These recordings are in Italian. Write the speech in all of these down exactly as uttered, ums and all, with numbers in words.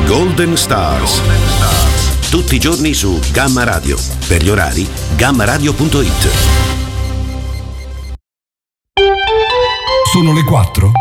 Golden Stars. Tutti i giorni su Gamma Radio. Per gli orari, gamma radio punto it. Sono le quattro.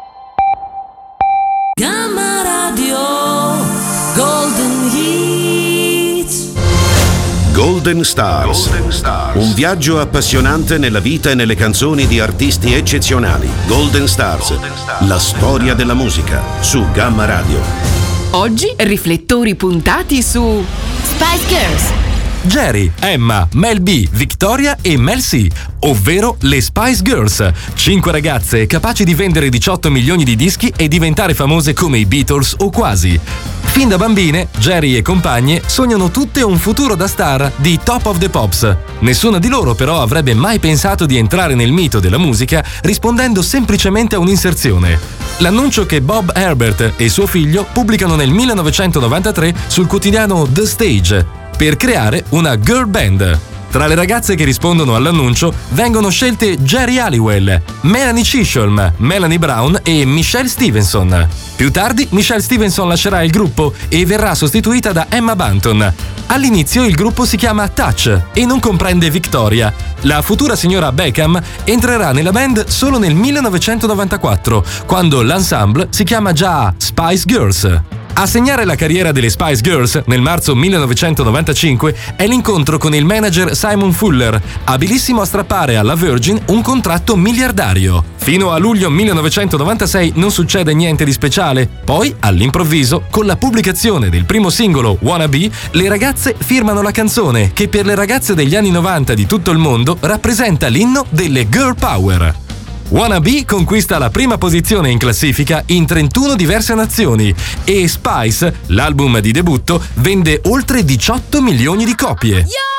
Gamma Radio Golden Hits. Golden Stars. Golden Stars. Un viaggio appassionante nella vita e nelle canzoni di artisti eccezionali. Golden Stars. Golden Stars. La storia della musica su Gamma Radio. Oggi riflettori puntati su Spice Girls. Jerry, Emma, Mel B, Victoria e Mel C, ovvero le Spice Girls. Cinque ragazze capaci di vendere diciotto milioni di dischi e diventare famose come i Beatles o quasi. Fin da bambine, Jerry e compagne sognano tutte un futuro da star di Top of the Pops. Nessuna di loro però avrebbe mai pensato di entrare nel mito della musica rispondendo semplicemente a un'inserzione. L'annuncio che Bob Herbert e suo figlio pubblicano nel millenovecentonovantatré sul quotidiano The Stage per creare una girl band. Tra le ragazze che rispondono all'annuncio vengono scelte Geri Halliwell, Melanie Chisholm, Melanie Brown e Michelle Stevenson. Più tardi Michelle Stevenson lascerà il gruppo e verrà sostituita da Emma Bunton. All'inizio il gruppo si chiama Touch e non comprende Victoria. La futura signora Beckham entrerà nella band solo nel millenovecentonovantaquattro, quando l'ensemble si chiama già Spice Girls. A segnare la carriera delle Spice Girls nel marzo millenovecentonovantacinque è l'incontro con il manager Simon Fuller, abilissimo a strappare alla Virgin un contratto miliardario. Fino a luglio millenovecentonovantasei non succede niente di speciale. Poi, all'improvviso, con la pubblicazione del primo singolo Wanna Be, le ragazze firmano la canzone che per le ragazze degli anni novanta di tutto il mondo rappresenta l'inno delle girl power. Wanna Be conquista la prima posizione in classifica in trentuno diverse nazioni e Spice, l'album di debutto, vende oltre diciotto milioni di copie.